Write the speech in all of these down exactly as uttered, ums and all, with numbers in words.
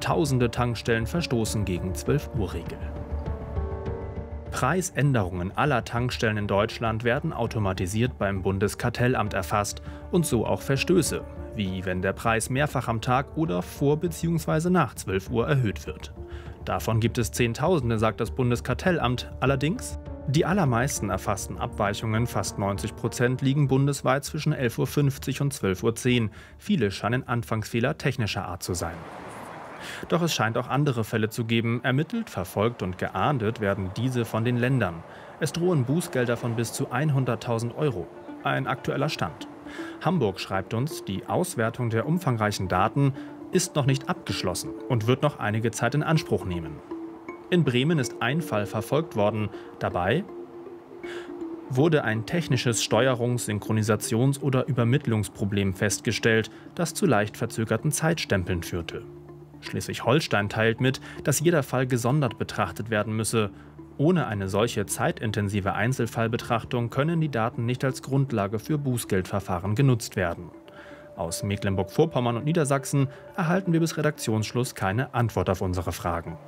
Tausende Tankstellen verstoßen gegen zwölf Uhr Regel. Preisänderungen aller Tankstellen in Deutschland werden automatisiert beim Bundeskartellamt erfasst und so auch Verstöße, wie wenn der Preis mehrfach am Tag oder vor bzw. nach zwölf Uhr erhöht wird. Davon gibt es Zehntausende, sagt das Bundeskartellamt. Allerdings, die allermeisten erfassten Abweichungen, fast neunzig Prozent, liegen bundesweit zwischen elf Uhr fünfzig und zwölf Uhr zehn. Viele scheinen Anfangsfehler technischer Art zu sein. Doch es scheint auch andere Fälle zu geben. Ermittelt, verfolgt und geahndet werden diese von den Ländern. Es drohen Bußgelder von bis zu hunderttausend Euro. Ein aktueller Stand. Hamburg schreibt uns, die Auswertung der umfangreichen Daten ist noch nicht abgeschlossen und wird noch einige Zeit in Anspruch nehmen. In Bremen ist ein Fall verfolgt worden. Dabei wurde ein technisches Steuerungs-, Synchronisations- oder Übermittlungsproblem festgestellt, das zu leicht verzögerten Zeitstempeln führte. Schleswig-Holstein teilt mit, dass jeder Fall gesondert betrachtet werden müsse. Ohne eine solche zeitintensive Einzelfallbetrachtung können die Daten nicht als Grundlage für Bußgeldverfahren genutzt werden. Aus Mecklenburg-Vorpommern und Niedersachsen erhalten wir bis Redaktionsschluss keine Antwort auf unsere Fragen.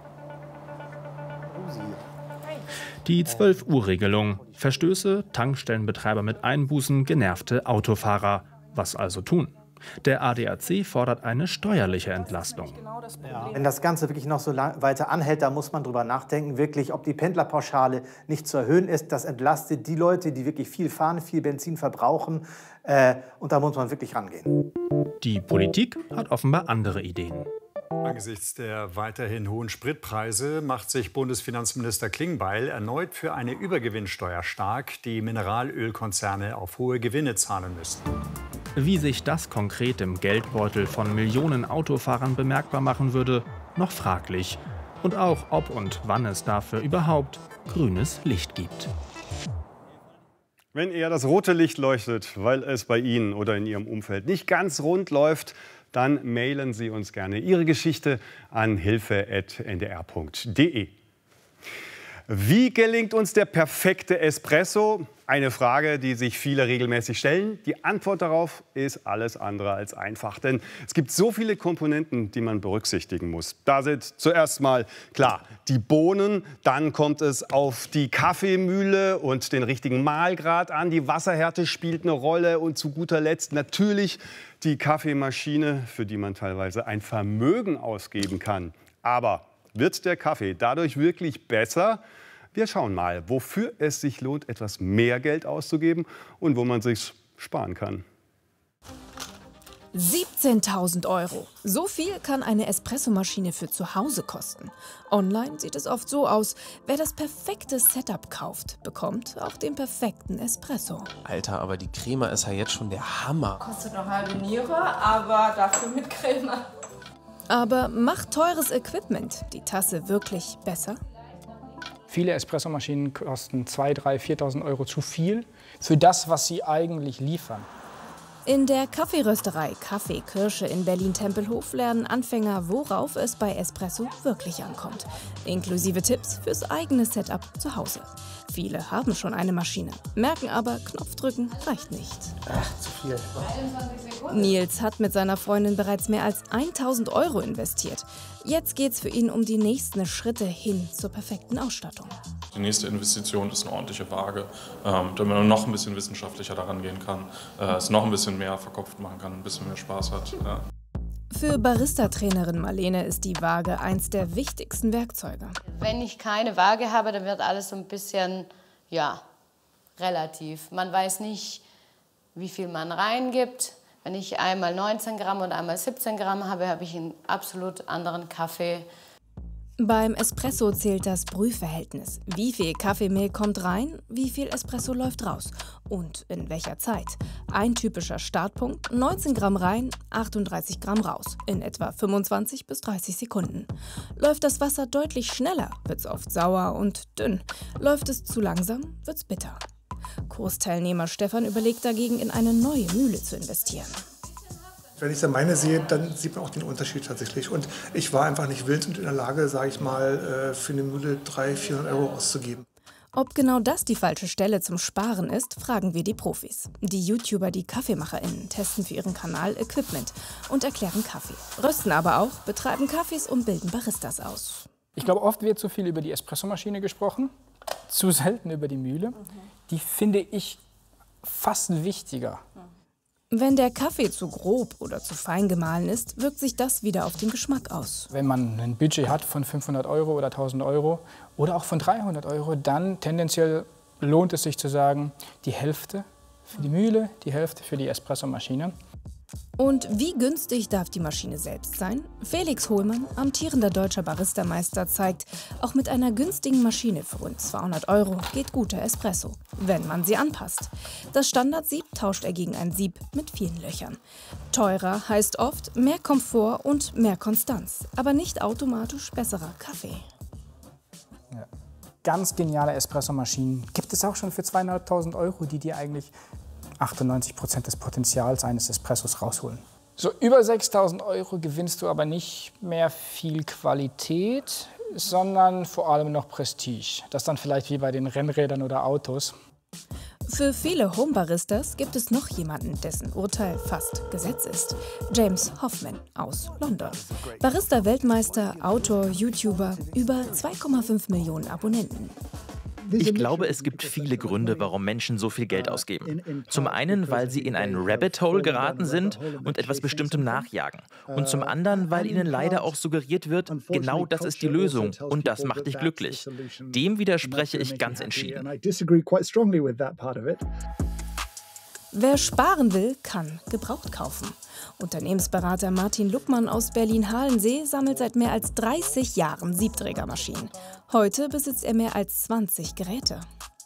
Die zwölf Uhr Regelung. Verstöße, Tankstellenbetreiber mit Einbußen, genervte Autofahrer. Was also tun? Der A D A C fordert eine steuerliche Entlastung. Ja. Wenn das Ganze wirklich noch so lang weiter anhält, dann muss man darüber nachdenken, wirklich, ob die Pendlerpauschale nicht zu erhöhen ist. Das entlastet die Leute, die wirklich viel fahren, viel Benzin verbrauchen. Äh, und da muss man wirklich rangehen. Die Politik hat offenbar andere Ideen. Angesichts der weiterhin hohen Spritpreise macht sich Bundesfinanzminister Klingbeil erneut für eine Übergewinnsteuer stark, die Mineralölkonzerne auf hohe Gewinne zahlen müssen. Wie sich das konkret im Geldbeutel von Millionen Autofahrern bemerkbar machen würde, noch fraglich. Und auch, ob und wann es dafür überhaupt grünes Licht gibt. Wenn eher das rote Licht leuchtet, weil es bei Ihnen oder in Ihrem Umfeld nicht ganz rund läuft, dann mailen Sie uns gerne Ihre Geschichte an hilfe at n d r punkt d e. Wie gelingt uns der perfekte Espresso? Eine Frage, die sich viele regelmäßig stellen. Die Antwort darauf ist alles andere als einfach. Denn es gibt so viele Komponenten, die man berücksichtigen muss. Da sind zuerst mal, klar, die Bohnen. Dann kommt es auf die Kaffeemühle und den richtigen Mahlgrad an. Die Wasserhärte spielt eine Rolle. Und zu guter Letzt natürlich die Kaffeemaschine, für die man teilweise ein Vermögen ausgeben kann. Aber wird der Kaffee dadurch wirklich besser? Wir schauen mal, wofür es sich lohnt, etwas mehr Geld auszugeben und wo man sich sparen kann. siebzehntausend Euro. So viel kann eine Espressomaschine für zu Hause kosten. Online sieht es oft so aus, wer das perfekte Setup kauft, bekommt auch den perfekten Espresso. Alter, aber die Crema ist ja jetzt schon der Hammer. Kostet noch halbe Niere, aber dafür mit Crema. Aber macht teures Equipment die Tasse wirklich besser? Viele Espressomaschinen kosten zweitausend, dreitausend, viertausend Euro zu viel für das, was sie eigentlich liefern. In der Kaffeerösterei Kaffee Kirsche in Berlin-Tempelhof lernen Anfänger, worauf es bei Espresso wirklich ankommt. Inklusive Tipps fürs eigene Setup zu Hause. Viele haben schon eine Maschine, merken aber, Knopfdrücken reicht nicht. Ach, zu viel. Nils hat mit seiner Freundin bereits mehr als tausend Euro investiert. Jetzt geht's für ihn um die nächsten Schritte hin zur perfekten Ausstattung. Die nächste Investition ist eine ordentliche Waage, ähm, damit man noch ein bisschen wissenschaftlicher daran gehen kann, äh, es noch ein bisschen mehr verkopft machen kann, ein bisschen mehr Spaß hat. Ja. Für Barista-Trainerin Marlene ist die Waage eins der wichtigsten Werkzeuge. Wenn ich keine Waage habe, dann wird alles so ein bisschen, ja, relativ. Man weiß nicht, wie viel man reingibt. Wenn ich einmal neunzehn Gramm und einmal siebzehn Gramm habe, habe ich einen absolut anderen Kaffee. Beim Espresso zählt das Brühverhältnis. Wie viel Kaffeemehl kommt rein, wie viel Espresso läuft raus und in welcher Zeit. Ein typischer Startpunkt, neunzehn Gramm rein, achtunddreißig Gramm raus, in etwa fünfundzwanzig bis dreißig Sekunden. Läuft das Wasser deutlich schneller, wird es oft sauer und dünn. Läuft es zu langsam, wird es bitter. Kursteilnehmer Stefan überlegt dagegen, in eine neue Mühle zu investieren. Wenn ich dann meine sehe, dann sieht man auch den Unterschied tatsächlich. Und ich war einfach nicht willens und in der Lage, sage ich mal, für eine Mühle dreihundert, vierhundert Euro auszugeben. Ob genau das die falsche Stelle zum Sparen ist, fragen wir die Profis. Die YouTuber, die KaffeemacherInnen, testen für ihren Kanal Equipment und erklären Kaffee. Rösten aber auch, betreiben Kaffees und bilden Baristas aus. Ich glaube, oft wird zu viel über die Espressomaschine gesprochen, zu selten über die Mühle. Die finde ich fast wichtiger. Wenn der Kaffee zu grob oder zu fein gemahlen ist, wirkt sich das wieder auf den Geschmack aus. Wenn man ein Budget hat von fünfhundert Euro oder tausend Euro oder auch von dreihundert Euro, dann tendenziell lohnt es sich zu sagen, die Hälfte für die Mühle, die Hälfte für die Espressomaschine. Und wie günstig darf die Maschine selbst sein? Felix Hohlmann, amtierender deutscher Baristameister, zeigt, auch mit einer günstigen Maschine für rund zweihundert Euro geht guter Espresso, wenn man sie anpasst. Das Standardsieb tauscht er gegen ein Sieb mit vielen Löchern. Teurer heißt oft mehr Komfort und mehr Konstanz, aber nicht automatisch besserer Kaffee. Ja. Ganz geniale Espressomaschinen gibt es auch schon für zweieinhalbtausend Euro, die dir eigentlich achtundneunzig Prozent des Potenzials eines Espressos rausholen. So über sechstausend Euro gewinnst du aber nicht mehr viel Qualität, sondern vor allem noch Prestige. Das dann vielleicht wie bei den Rennrädern oder Autos. Für viele Homebaristas gibt es noch jemanden, dessen Urteil fast Gesetz ist. James Hoffman aus London. Barista-Weltmeister, Autor, YouTuber, über zwei Komma fünf Millionen Abonnenten. Ich glaube, es gibt viele Gründe, warum Menschen so viel Geld ausgeben. Zum einen, weil sie in ein Rabbit Hole geraten sind und etwas Bestimmtem nachjagen. Und zum anderen, weil ihnen leider auch suggeriert wird, genau das ist die Lösung und das macht dich glücklich. Dem widerspreche ich ganz entschieden. Wer sparen will, kann gebraucht kaufen. Unternehmensberater Martin Luckmann aus Berlin-Halensee sammelt seit mehr als dreißig Jahren Siebträgermaschinen. Heute besitzt er mehr als zwanzig Geräte.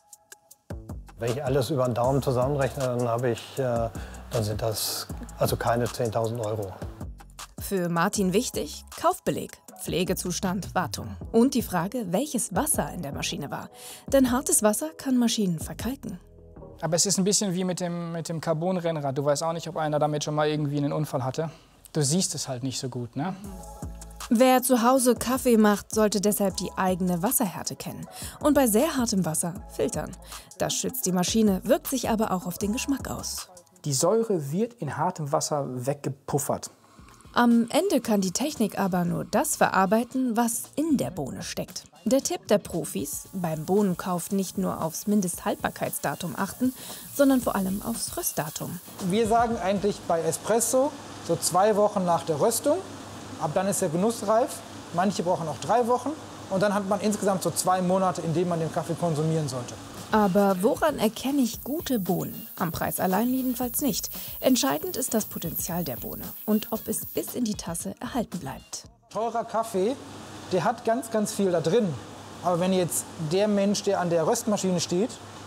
Wenn ich alles über den Daumen zusammenrechne, dann, habe ich, äh, dann sind das also keine zehntausend Euro. Für Martin wichtig: Kaufbeleg, Pflegezustand, Wartung. Und die Frage, welches Wasser in der Maschine war. Denn hartes Wasser kann Maschinen verkalken. Aber es ist ein bisschen wie mit dem, mit dem Carbon-Rennrad. Du weißt auch nicht, ob einer damit schon mal irgendwie einen Unfall hatte. Du siehst es halt nicht so gut, ne? Wer zu Hause Kaffee macht, sollte deshalb die eigene Wasserhärte kennen. Und bei sehr hartem Wasser filtern. Das schützt die Maschine, wirkt sich aber auch auf den Geschmack aus. Die Säure wird in hartem Wasser weggepuffert. Am Ende kann die Technik aber nur das verarbeiten, was in der Bohne steckt. Der Tipp der Profis: beim Bohnenkauf nicht nur aufs Mindesthaltbarkeitsdatum achten, sondern vor allem aufs Röstdatum. Wir sagen eigentlich bei Espresso so zwei Wochen nach der Röstung. Ab dann ist er genussreif. Manche brauchen auch drei Wochen. Und dann hat man insgesamt so zwei Monate, in denen man den Kaffee konsumieren sollte. Aber woran erkenne ich gute Bohnen? Am Preis allein jedenfalls nicht. Entscheidend ist das Potenzial der Bohne und ob es bis in die Tasse erhalten bleibt. Teurer Kaffee, der hat ganz, ganz viel da drin. Aber wenn jetzt der Mensch, der an der Röstmaschine steht,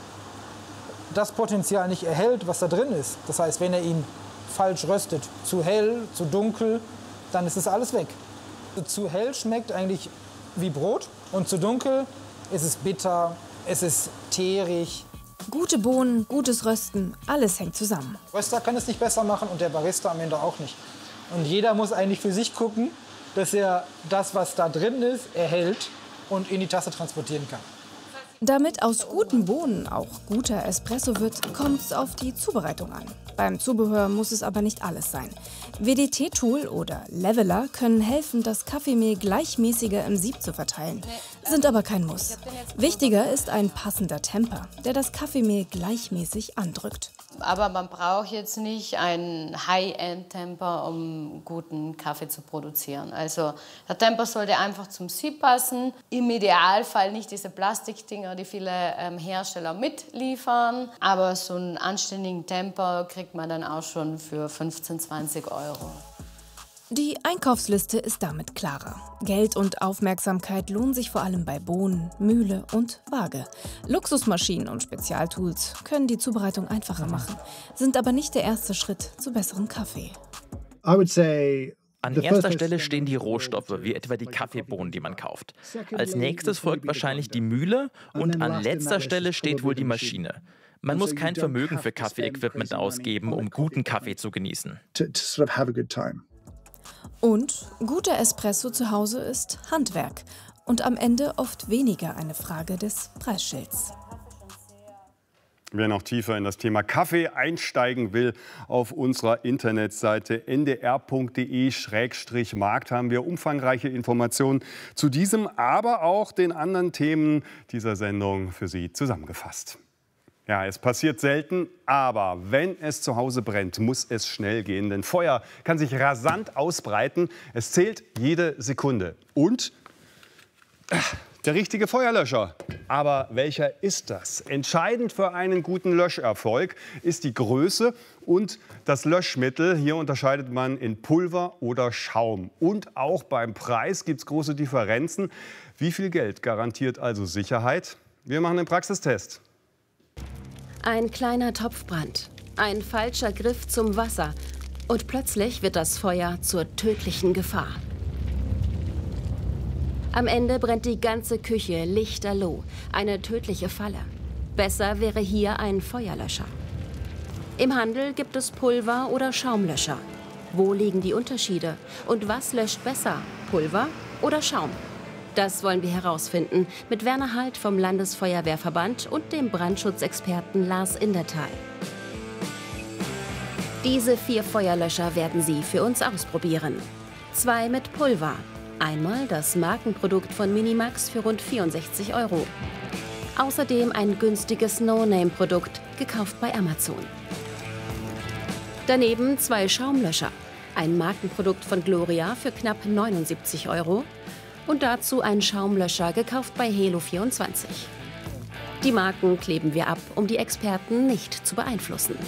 das Potenzial nicht erhält, was da drin ist, das heißt, wenn er ihn falsch röstet, zu hell, zu dunkel, dann ist es alles weg. Zu hell schmeckt eigentlich wie Brot und zu dunkel ist es bitter. Es ist teerig. Gute Bohnen, gutes Rösten, alles hängt zusammen. Der Röster kann es nicht besser machen und der Barista am Ende auch nicht. Und jeder muss eigentlich für sich gucken, dass er das, was da drin ist, erhält und in die Tasse transportieren kann. Damit aus guten Bohnen auch guter Espresso wird, kommt es auf die Zubereitung an. Beim Zubehör muss es aber nicht alles sein. W D T-Tool oder Leveler können helfen, das Kaffeemehl gleichmäßiger im Sieb zu verteilen, sind aber kein Muss. Wichtiger ist ein passender Temper, der das Kaffeemehl gleichmäßig andrückt. Aber man braucht jetzt nicht einen High-End-Temper, um guten Kaffee zu produzieren. Also der Temper sollte einfach zum Sieb passen. Im Idealfall nicht diese Plastikdinger, die viele ähm, Hersteller mitliefern. Aber so einen anständigen Temper kriegt man dann auch schon für fünfzehn, zwanzig Euro. Die Einkaufsliste ist damit klarer. Geld und Aufmerksamkeit lohnen sich vor allem bei Bohnen, Mühle und Waage. Luxusmaschinen und Spezialtools können die Zubereitung einfacher machen, sind aber nicht der erste Schritt zu besserem Kaffee. An erster Stelle stehen die Rohstoffe, wie etwa die Kaffeebohnen, die man kauft. Als nächstes folgt wahrscheinlich die Mühle und an letzter Stelle steht wohl die Maschine. Man muss kein Vermögen für Kaffee-Equipment ausgeben, um guten Kaffee zu genießen. Und guter Espresso zu Hause ist Handwerk. und am Ende oft weniger eine Frage des Preisschilds. Wer noch tiefer in das Thema Kaffee einsteigen will, auf unserer Internetseite n d r punkt d e Schrägstrich Markt haben wir umfangreiche Informationen zu diesem, aber auch den anderen Themen dieser Sendung für Sie zusammengefasst. Ja, es passiert selten, aber wenn es zu Hause brennt, muss es schnell gehen, denn Feuer kann sich rasant ausbreiten. Es zählt jede Sekunde. Und äh, der richtige Feuerlöscher. Aber welcher ist das? Entscheidend für einen guten Löscherfolg ist die Größe und das Löschmittel. Hier unterscheidet man in Pulver oder Schaum. Und auch beim Preis gibt es große Differenzen. Wie viel Geld garantiert also Sicherheit? Wir machen einen Praxistest. Ein kleiner Topfbrand, ein falscher Griff zum Wasser und plötzlich wird das Feuer zur tödlichen Gefahr. Am Ende brennt die ganze Küche lichterloh, eine tödliche Falle. Besser wäre hier ein Feuerlöscher. Im Handel gibt es Pulver- oder Schaumlöscher. Wo liegen die Unterschiede? Und was löscht besser, Pulver oder Schaum? Das wollen wir herausfinden mit Werner Halt vom Landesfeuerwehrverband und dem Brandschutzexperten Lars Indertal. Diese vier Feuerlöscher werden Sie für uns ausprobieren. Zwei mit Pulver. Einmal das Markenprodukt von Minimax für rund vierundsechzig Euro. Außerdem ein günstiges No-Name-Produkt, gekauft bei Amazon. Daneben zwei Schaumlöscher. Ein Markenprodukt von Gloria für knapp neunundsiebzig Euro. Und dazu ein Schaumlöscher, gekauft bei Helo vierundzwanzig. Die Marken kleben wir ab, um die Experten nicht zu beeinflussen.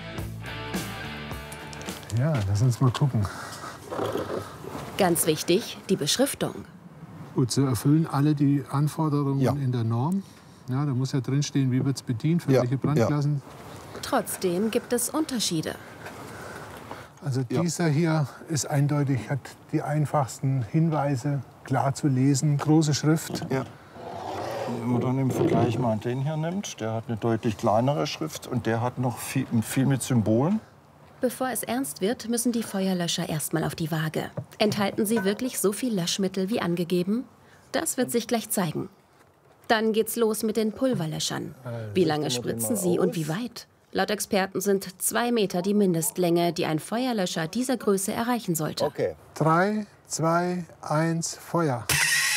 Ja, lass uns mal gucken. Ganz wichtig, die Beschriftung. Gut, sie erfüllen alle die Anforderungen Ja. in der Norm. Ja, da muss ja drinstehen, wie wird es bedient, für Ja, welche Brandklassen. Trotzdem gibt es Unterschiede. Also dieser hier ist eindeutig, hat die einfachsten Hinweise, klar zu lesen, große Schrift. Ja. Wenn man dann im Vergleich mal den hier nimmt, der hat eine deutlich kleinere Schrift und der hat noch viel, viel mit Symbolen. Bevor es ernst wird, müssen die Feuerlöscher erstmal auf die Waage. Enthalten sie wirklich so viel Löschmittel wie angegeben? Das wird sich gleich zeigen. Dann geht's los mit den Pulverlöschern. Wie lange spritzen sie und wie weit? Laut Experten sind zwei Meter die Mindestlänge, die ein Feuerlöscher dieser Größe erreichen sollte. Okay. Drei, zwei, eins, Feuer.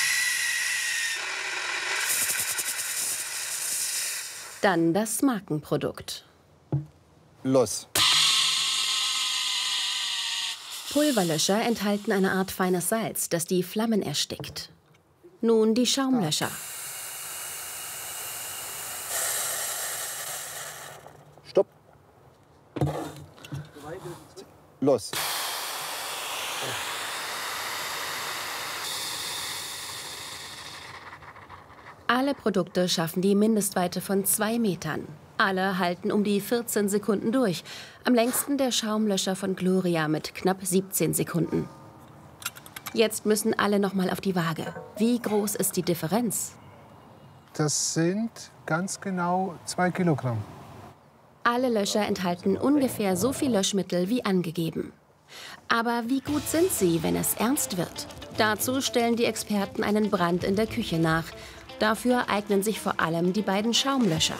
Dann das Markenprodukt. Los. Pulverlöscher enthalten eine Art feines Salz, das die Flammen erstickt. Nun die Schaumlöscher. Stopp. Los. Alle Produkte schaffen die Mindestweite von zwei Metern. Alle halten um die vierzehn Sekunden durch. Am längsten der Schaumlöscher von Gloria mit knapp siebzehn Sekunden. Jetzt müssen alle noch mal auf die Waage. Wie groß ist die Differenz? Das sind ganz genau zwei Kilogramm. Alle Löscher enthalten ungefähr so viel Löschmittel wie angegeben. Aber wie gut sind sie, wenn es ernst wird? Dazu stellen die Experten einen Brand in der Küche nach. Dafür eignen sich vor allem die beiden Schaumlöscher.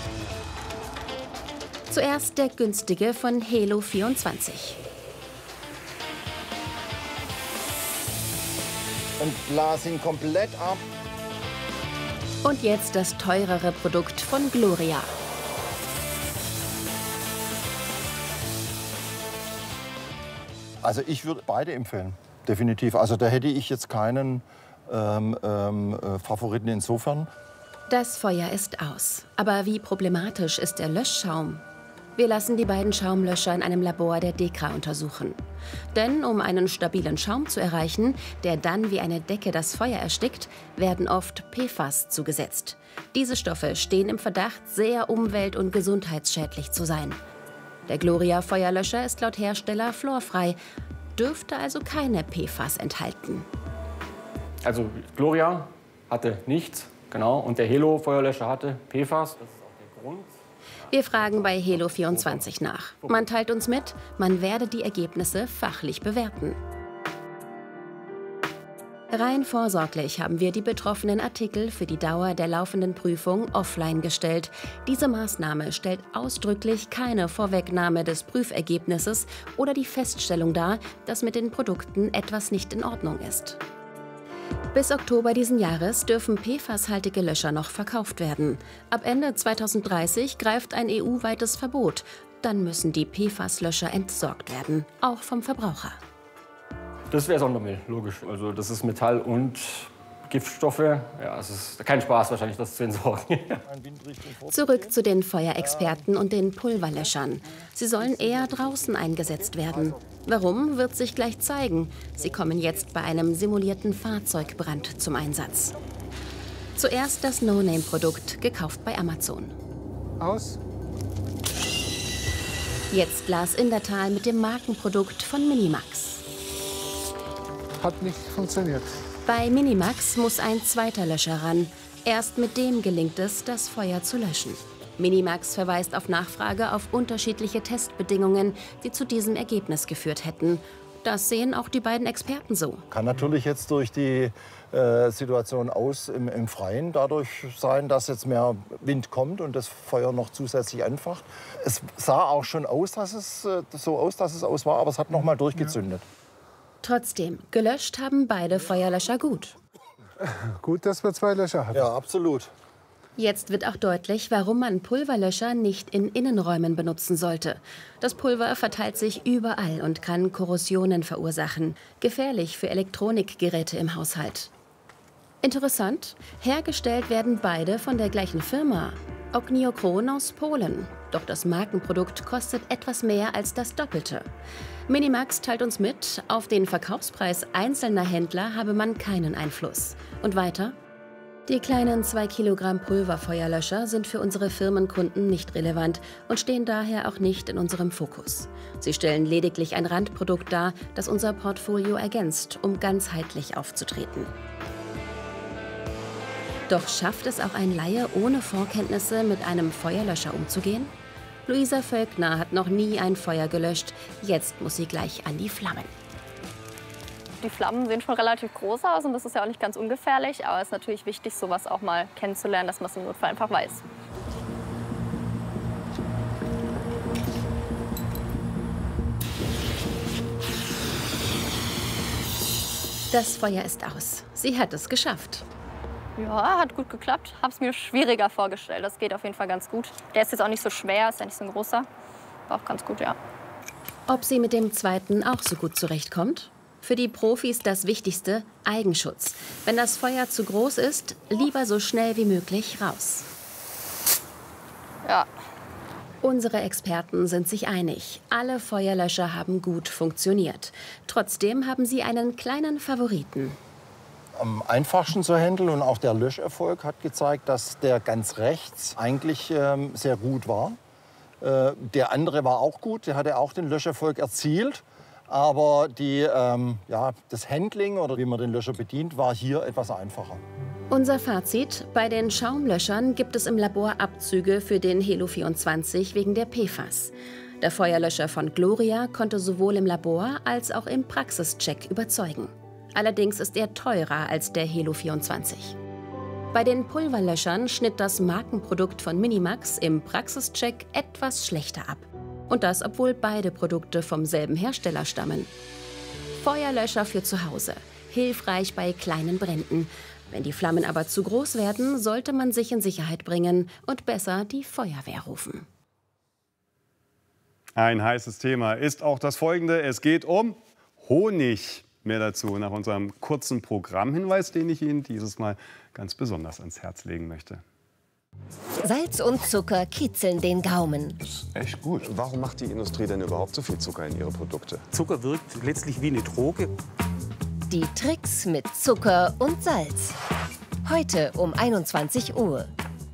Zuerst der günstige von Helo vierundzwanzig. Und blas ihn komplett ab. Und jetzt das teurere Produkt von Gloria. Also ich würde beide empfehlen, definitiv. Also da hätte ich jetzt keinen ähm, ähm, äh, Favoriten insofern. Das Feuer ist aus. Aber wie problematisch ist der Löschschaum? Wir lassen die beiden Schaumlöscher in einem Labor der DEKRA untersuchen. Denn um einen stabilen Schaum zu erreichen, der dann wie eine Decke das Feuer erstickt, werden oft P F A S zugesetzt. Diese Stoffe stehen im Verdacht, sehr umwelt- und gesundheitsschädlich zu sein. Der Gloria-Feuerlöscher ist laut Hersteller fluorfrei, dürfte also keine P F A S enthalten. Also Gloria hatte nichts, genau, und der Helo-Feuerlöscher hatte P F A S. Das ist auch der Grund. Wir fragen bei Helo vierundzwanzig nach. Man teilt uns mit, man werde die Ergebnisse fachlich bewerten. Rein vorsorglich haben wir die betroffenen Artikel für die Dauer der laufenden Prüfung offline gestellt. Diese Maßnahme stellt ausdrücklich keine Vorwegnahme des Prüfergebnisses oder die Feststellung dar, dass mit den Produkten etwas nicht in Ordnung ist. Bis Oktober diesen Jahres dürfen P FAS-haltige Löscher noch verkauft werden. Ab Ende zweitausenddreißig greift ein E U-weites Verbot. Dann müssen die P FAS-Löscher entsorgt werden, auch vom Verbraucher. Das wäre Sondermüll, logisch. Also das ist Metall und Giftstoffe. Ja, es ist kein Spaß wahrscheinlich, das zu entsorgen. Zurück zu den Feuerexperten und den Pulverlöschern. Sie sollen eher draußen eingesetzt werden. Warum, wird sich gleich zeigen. Sie kommen jetzt bei einem simulierten Fahrzeugbrand zum Einsatz. Zuerst das No-Name-Produkt, gekauft bei Amazon. Aus. Jetzt Lars Indertal mit dem Markenprodukt von Minimax. Hat nicht funktioniert. Bei Minimax muss ein zweiter Löscher ran. Erst mit dem gelingt es, das Feuer zu löschen. Minimax verweist auf Nachfrage auf unterschiedliche Testbedingungen, die zu diesem Ergebnis geführt hätten. Das sehen auch die beiden Experten so. Kann natürlich jetzt durch die äh, Situation aus im, im Freien dadurch sein, dass jetzt mehr Wind kommt und das Feuer noch zusätzlich anfacht. Es sah auch schon aus, dass es äh, so aus, dass es aus war, aber es hat noch mal durchgezündet. Ja. Trotzdem, gelöscht haben beide Feuerlöscher gut. Gut, dass wir zwei Löscher hatten. Ja, absolut. Jetzt wird auch deutlich, warum man Pulverlöscher nicht in Innenräumen benutzen sollte. Das Pulver verteilt sich überall und kann Korrosionen verursachen. Gefährlich für Elektronikgeräte im Haushalt. Interessant, hergestellt werden beide von der gleichen Firma. Ogniokron aus Polen. Doch das Markenprodukt kostet etwas mehr als das Doppelte. Minimax teilt uns mit, auf den Verkaufspreis einzelner Händler habe man keinen Einfluss. Und weiter? Die kleinen zwei Kilogramm Pulverfeuerlöscher sind für unsere Firmenkunden nicht relevant und stehen daher auch nicht in unserem Fokus. Sie stellen lediglich ein Randprodukt dar, das unser Portfolio ergänzt, um ganzheitlich aufzutreten. Doch schafft es auch ein Laie ohne Vorkenntnisse, mit einem Feuerlöscher umzugehen? Luisa Völkner hat noch nie ein Feuer gelöscht. Jetzt muss sie gleich an die Flammen. Die Flammen sehen schon relativ groß aus und das ist ja auch nicht ganz ungefährlich. Aber es ist natürlich wichtig, sowas auch mal kennenzulernen, dass man es im Notfall einfach weiß. Das Feuer ist aus. Sie hat es geschafft. Ja, hat gut geklappt. Habe es mir schwieriger vorgestellt. Das geht auf jeden Fall ganz gut. Der ist jetzt auch nicht so schwer, ist ja nicht so ein großer. War auch ganz gut, ja. Ob sie mit dem zweiten auch so gut zurechtkommt? Für die Profis das Wichtigste, Eigenschutz. Wenn das Feuer zu groß ist, lieber so schnell wie möglich raus. Ja. Unsere Experten sind sich einig. Alle Feuerlöscher haben gut funktioniert. Trotzdem haben sie einen kleinen Favoriten. Am einfachsten zu handeln und auch der Löscherfolg hat gezeigt, dass der ganz rechts eigentlich ähm, sehr gut war. Äh, der andere war auch gut, der hatte auch den Löscherfolg erzielt. Aber die, ähm, ja, das Handling oder wie man den Löscher bedient, war hier etwas einfacher. Unser Fazit: Bei den Schaumlöschern gibt es im Labor Abzüge für den Helo vierundzwanzig wegen der P FAS. Der Feuerlöscher von Gloria konnte sowohl im Labor als auch im Praxischeck überzeugen. Allerdings ist er teurer als der Helo vierundzwanzig. Bei den Pulverlöschern schnitt das Markenprodukt von Minimax im Praxischeck etwas schlechter ab. Und das, obwohl beide Produkte vom selben Hersteller stammen. Feuerlöscher für zu Hause. Hilfreich bei kleinen Bränden. Wenn die Flammen aber zu groß werden, sollte man sich in Sicherheit bringen und besser die Feuerwehr rufen. Ein heißes Thema ist auch das folgende. Es geht um Honig. Mehr dazu nach unserem kurzen Programmhinweis, den ich Ihnen dieses Mal ganz besonders ans Herz legen möchte. Salz und Zucker kitzeln den Gaumen. Das ist echt gut. Warum macht die Industrie denn überhaupt so viel Zucker in ihre Produkte? Zucker wirkt letztlich wie eine Droge. Die Tricks mit Zucker und Salz. Heute um einundzwanzig Uhr.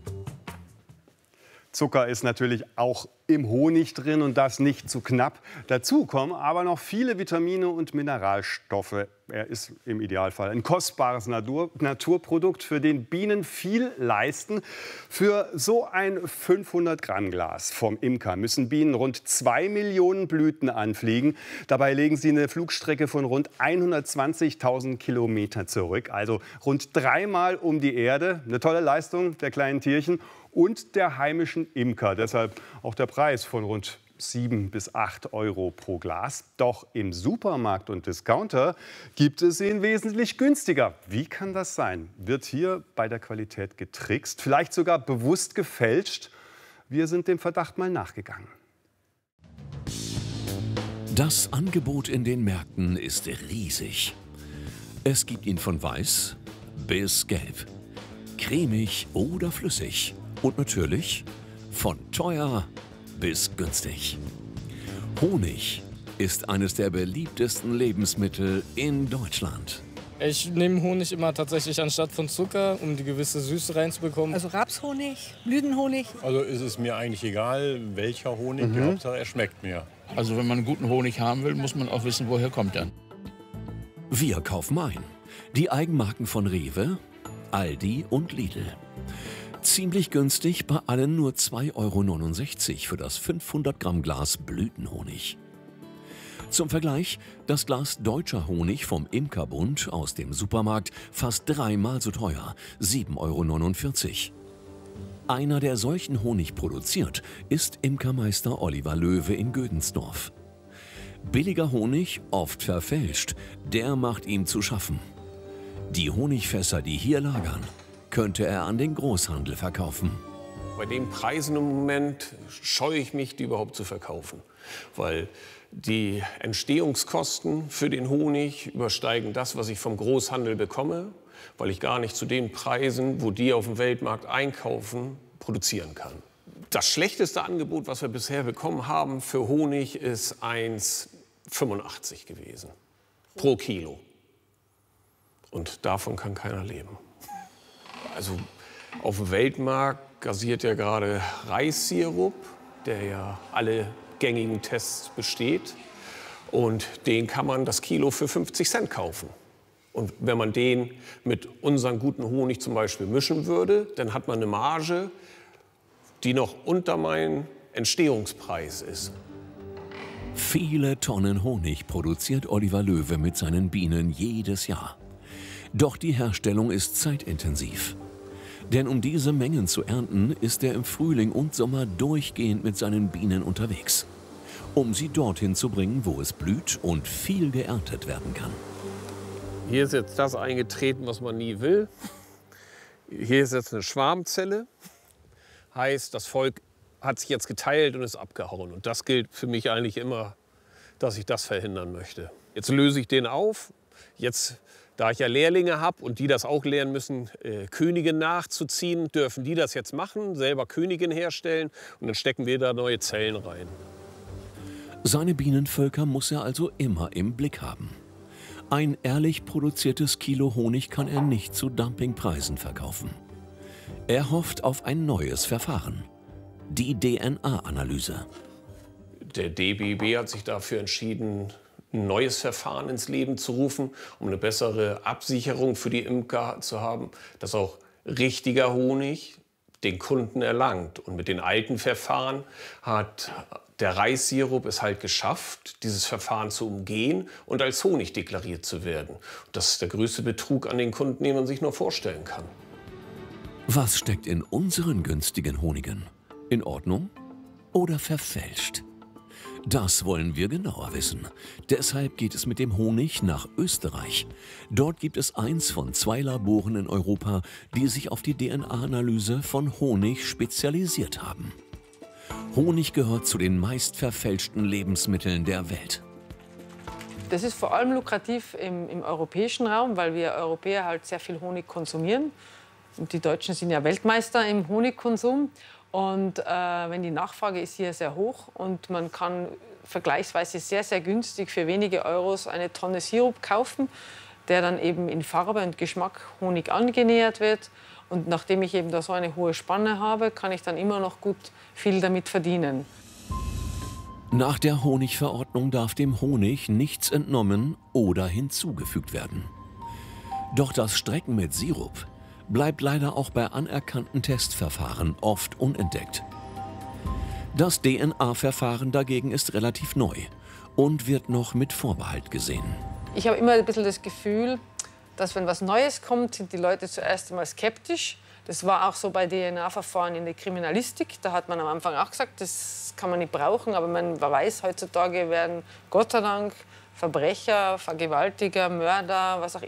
Zucker ist natürlich auch im Honig drin und das nicht zu knapp. Dazu kommen aber noch viele Vitamine und Mineralstoffe. Er ist im Idealfall ein kostbares Natur Naturprodukt, für den Bienen viel leisten. Für so ein fünfhundert Gramm Glas vom Imker müssen Bienen rund zwei Millionen Blüten anfliegen. Dabei legen sie eine Flugstrecke von rund hundertzwanzigtausend Kilometer zurück, also rund dreimal um die Erde. Eine tolle Leistung der kleinen Tierchen und der heimischen Imker. Deshalb auch der Preis von rund sieben bis acht Euro pro Glas. Doch im Supermarkt und Discounter gibt es ihn wesentlich günstiger. Wie kann das sein? Wird hier bei der Qualität getrickst, vielleicht sogar bewusst gefälscht? Wir sind dem Verdacht mal nachgegangen. Das Angebot in den Märkten ist riesig. Es gibt ihn von weiß bis gelb, cremig oder flüssig und natürlich von teuer bis günstig. Honig ist eines der beliebtesten Lebensmittel in Deutschland. Ich nehme Honig immer tatsächlich anstatt von Zucker, um die gewisse Süße reinzubekommen. Also Rapshonig, Blütenhonig. Also ist es mir eigentlich egal, welcher Honig, Mhm. Hauptsache er schmeckt mir. Also wenn man einen guten Honig haben will, muss man auch wissen, woher kommt er. Wir kaufen ein. Die Eigenmarken von Rewe, Aldi und Lidl. Ziemlich günstig, bei allen nur zwei Euro neunundsechzig für das fünfhundert Gramm Glas Blütenhonig. Zum Vergleich, das Glas deutscher Honig vom Imkerbund aus dem Supermarkt fast dreimal so teuer, sieben Euro neunundvierzig. Einer, der solchen Honig produziert, ist Imkermeister Oliver Löwe in Gödensdorf. Billiger Honig, oft verfälscht, der macht ihm zu schaffen. Die Honigfässer, die hier lagern, könnte er an den Großhandel verkaufen. Bei den Preisen im Moment scheue ich mich, die überhaupt zu verkaufen. Weil die Entstehungskosten für den Honig übersteigen das, was ich vom Großhandel bekomme, weil ich gar nicht zu den Preisen, wo die auf dem Weltmarkt einkaufen, produzieren kann. Das schlechteste Angebot, was wir bisher bekommen haben für Honig, ist eins Komma fünfundachtzig gewesen pro Kilo. Und davon kann keiner leben. Also auf dem Weltmarkt gassiert ja gerade Reissirup, der ja alle gängigen Tests besteht. Und den kann man das Kilo für fünfzig Cent kaufen. Und wenn man den mit unserem guten Honig zum Beispiel mischen würde, dann hat man eine Marge, die noch unter meinem Entstehungspreis ist. Viele Tonnen Honig produziert Oliver Löwe mit seinen Bienen jedes Jahr. Doch die Herstellung ist zeitintensiv. Denn um diese Mengen zu ernten, ist er im Frühling und Sommer durchgehend mit seinen Bienen unterwegs. Um sie dorthin zu bringen, wo es blüht und viel geerntet werden kann. Hier ist jetzt das eingetreten, was man nie will. Hier ist jetzt eine Schwarmzelle. Heißt, das Volk hat sich jetzt geteilt und ist abgehauen. Und das gilt für mich eigentlich immer, dass ich das verhindern möchte. Jetzt löse ich den auf. Jetzt, da ich ja Lehrlinge habe und die das auch lernen müssen, äh, Könige nachzuziehen, dürfen die das jetzt machen, selber Königin herstellen. Und dann stecken wir da neue Zellen rein. Seine Bienenvölker muss er also immer im Blick haben. Ein ehrlich produziertes Kilo Honig kann er nicht zu Dumpingpreisen verkaufen. Er hofft auf ein neues Verfahren. Die D N A-Analyse. Der D B B hat sich dafür entschieden, ein neues Verfahren ins Leben zu rufen, um eine bessere Absicherung für die Imker zu haben, dass auch richtiger Honig den Kunden erlangt. Und mit den alten Verfahren hat der Reissirup es halt geschafft, dieses Verfahren zu umgehen und als Honig deklariert zu werden. Das ist der größte Betrug an den Kunden, den man sich nur vorstellen kann. Was steckt in unseren günstigen Honigen? In Ordnung oder verfälscht? Das wollen wir genauer wissen. Deshalb geht es mit dem Honig nach Österreich. Dort gibt es eins von zwei Laboren in Europa, die sich auf die D N A-Analyse von Honig spezialisiert haben. Honig gehört zu den meist verfälschten Lebensmitteln der Welt. Das ist vor allem lukrativ im, im europäischen Raum, weil wir Europäer halt sehr viel Honig konsumieren. Und die Deutschen sind ja Weltmeister im Honigkonsum. Und äh, wenn die Nachfrage ist hier sehr hoch und man kann vergleichsweise sehr, sehr günstig für wenige Euros eine Tonne Sirup kaufen, der dann eben in Farbe und Geschmack Honig angenähert wird. Und nachdem ich eben da so eine hohe Spanne habe, kann ich dann immer noch gut viel damit verdienen. Nach der Honigverordnung darf dem Honig nichts entnommen oder hinzugefügt werden. Doch das Strecken mit Sirup bleibt leider auch bei anerkannten Testverfahren oft unentdeckt. Das D N A-Verfahren dagegen ist relativ neu und wird noch mit Vorbehalt gesehen. Ich habe immer ein bisschen das Gefühl, dass wenn was Neues kommt, sind die Leute zuerst einmal skeptisch. Das war auch so bei D N A-Verfahren in der Kriminalistik. Da hat man am Anfang auch gesagt, das kann man nicht brauchen. Aber man weiß, heutzutage werden Gott sei Dank Verbrecher, Vergewaltiger, Mörder, was auch